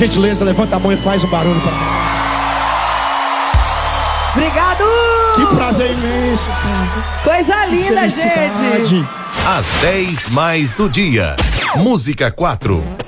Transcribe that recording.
gentileza, levanta a mão e faz um barulho pra cá. Obrigado! Que prazer imenso, cara. Coisa linda, gente. Às 10 mais do dia. Música 4.